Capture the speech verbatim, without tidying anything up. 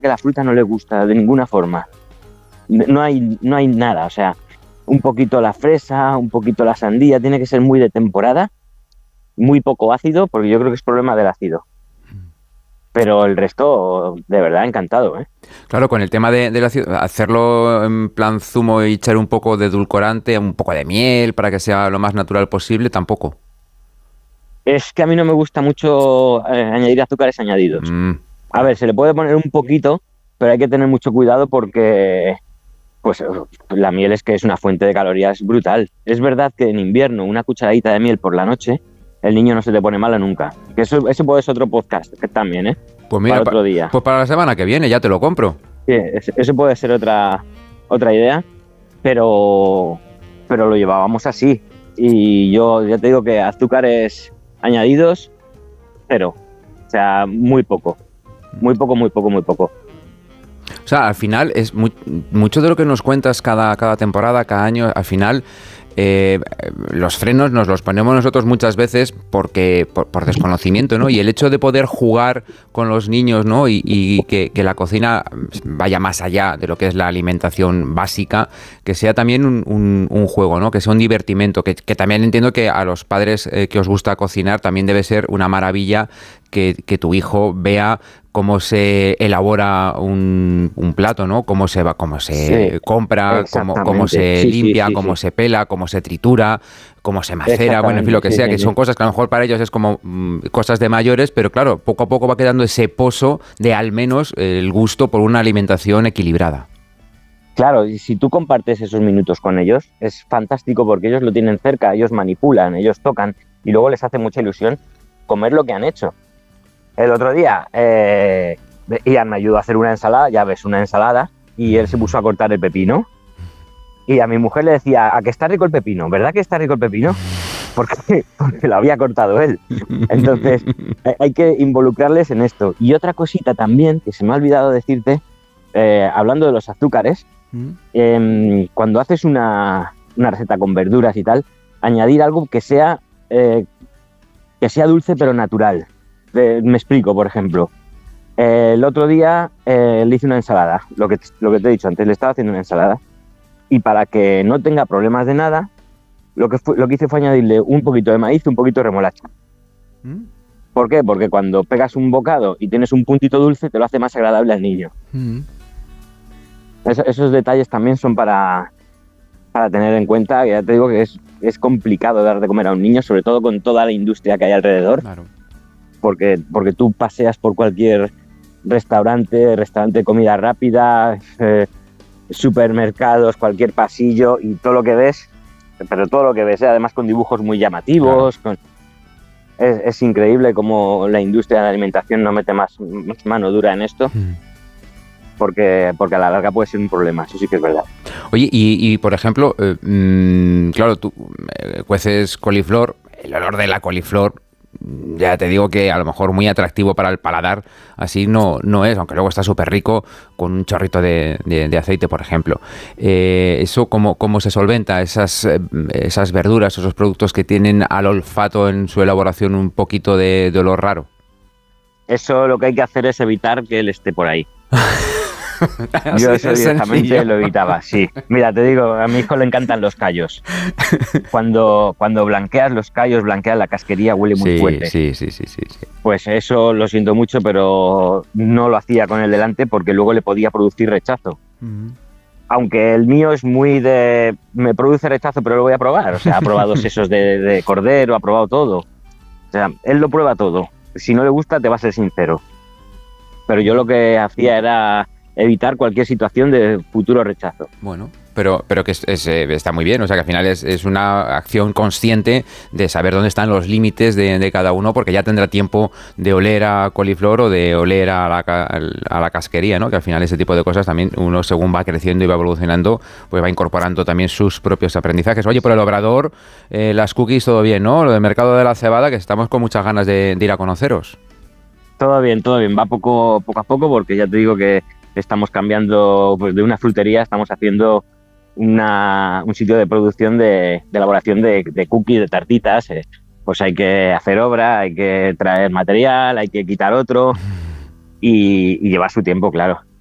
que la fruta no le gusta de ninguna forma. No hay, no hay nada, o sea, un poquito la fresa, un poquito la sandía, tiene que ser muy de temporada, muy poco ácido, porque yo creo que es problema del ácido. Pero el resto, de verdad, encantado, ¿eh? Claro, con el tema de, de ácido, hacerlo en plan zumo y echar un poco de edulcorante, un poco de miel, para que sea lo más natural posible, tampoco. Es que a mí no me gusta mucho eh, añadir azúcares añadidos. Mm. A ver, se le puede poner un poquito, pero hay que tener mucho cuidado porque pues la miel es que es una fuente de calorías brutal. Es verdad que en invierno una cucharadita de miel por la noche, el niño no se te pone malo nunca. Que eso, eso puede ser otro podcast que también, ¿eh? Pues mira, para otro pa- día. pues para la semana que viene ya te lo compro. Sí, es- eso puede ser otra, otra idea, pero, pero lo llevábamos así. Y yo ya te digo que azúcares añadidos, cero. O sea, muy poco. Muy poco, muy poco, muy poco. O sea, al final es muy- mucho de lo que nos cuentas cada, cada temporada, cada año, al final eh, los frenos nos los ponemos nosotros muchas veces porque por, por desconocimiento, ¿no? Y el hecho de poder jugar con los niños, ¿no? Y, y que, que la cocina vaya más allá de lo que es la alimentación básica, que sea también un, un, un juego, ¿no? Que sea un divertimento, que, que también entiendo que a los padres eh, que os gusta cocinar también debe ser una maravilla que, que tu hijo vea cómo se elabora un, un plato, ¿no? Cómo se va, cómo se Sí, compra, cómo, cómo se exactamente. Sí, sí, limpia, sí, cómo sí. se pela, cómo se tritura, cómo se macera, bueno, en fin, lo que Exactamente, sí, sea, sí, que sí. son cosas que a lo mejor para ellos es como mm, cosas de mayores, pero claro, poco a poco va quedando ese pozo de al menos eh, el gusto por una alimentación equilibrada. Claro, y si tú compartes esos minutos con ellos, es fantástico porque ellos lo tienen cerca, ellos manipulan, ellos tocan y luego les hace mucha ilusión comer lo que han hecho. El otro día, eh, Ian me ayudó a hacer una ensalada, ya ves, una ensalada, y él se puso a cortar el pepino. Y a mi mujer le decía, ¿a que está rico el pepino? ¿Verdad que está rico el pepino? Porque, porque lo había cortado él. Entonces, hay que involucrarles en esto. Y otra cosita también, que se me ha olvidado decirte, eh, hablando de los azúcares, eh, cuando haces una, una receta con verduras y tal, añadir algo que sea, eh, que sea dulce pero natural. Eh, me explico, por ejemplo. Eh, el otro día eh, le hice una ensalada, lo que, lo que te he dicho antes, le estaba haciendo una ensalada. Y para que no tenga problemas de nada, lo que, fue, lo que hice fue añadirle un poquito de maíz y un poquito de remolacha. ¿Mm? ¿Por qué? Porque cuando pegas un bocado y tienes un puntito dulce, te lo hace más agradable al niño. ¿Mm? Eso, esos detalles también son para, para tener en cuenta. Ya te digo que es, es complicado dar de comer a un niño, sobre todo con toda la industria que hay alrededor. Claro. Porque, porque tú paseas por cualquier restaurante, restaurante de comida rápida, eh, supermercados, cualquier pasillo y todo lo que ves, pero todo lo que ves, ¿eh? Además con dibujos muy llamativos, claro. con... es, es increíble cómo la industria de la alimentación no mete más, más mano dura en esto, mm. porque, porque a la larga puede ser un problema, eso sí que es verdad. Oye, y, y por ejemplo, eh, mmm, claro, tú eh, cueces coliflor, el olor de la coliflor, ya te digo que a lo mejor muy atractivo para el paladar, así no, no es, aunque luego está súper rico con un chorrito de, de, de aceite, por ejemplo. Eh, ¿Eso cómo, cómo se solventa? Esas, esas verduras, esos productos que tienen al olfato en su elaboración un poquito de, de olor raro. Eso lo que hay que hacer es evitar que él esté por ahí. Yo eso directamente lo evitaba, sí. Mira, te digo, a mi hijo le encantan los callos. Cuando, cuando blanqueas los callos, blanqueas la casquería, huele muy sí, fuerte. Sí, sí, sí, sí, sí. Pues eso lo siento mucho, pero no lo hacía con él delante porque luego le podía producir rechazo. Uh-huh. Aunque el mío es muy de... me produce rechazo, pero lo voy a probar. O sea, ha probado sesos de, de cordero, ha probado todo. O sea, él lo prueba todo. Si no le gusta, te va a ser sincero. Pero yo lo que hacía era evitar cualquier situación de futuro rechazo. Bueno, pero, pero que es, es, está muy bien, o sea que al final es, es una acción consciente de saber dónde están los límites de, de cada uno, porque ya tendrá tiempo de oler a coliflor o de oler a la, a la casquería, ¿no? Que al final ese tipo de cosas también uno, según va creciendo y va evolucionando, pues va incorporando también sus propios aprendizajes. Oye, por el Obrador, eh, las cookies, todo bien, ¿no? Lo del mercado de la cebada, que estamos con muchas ganas de, de ir a conoceros. Todo bien, todo bien, va poco, poco a poco, porque ya te digo que estamos cambiando, pues de una frutería estamos haciendo una, un sitio de producción de, de elaboración de, de cookies, de tartitas. Eh, pues hay que hacer obra, hay que traer material, hay que quitar otro. y, y lleva su tiempo, claro.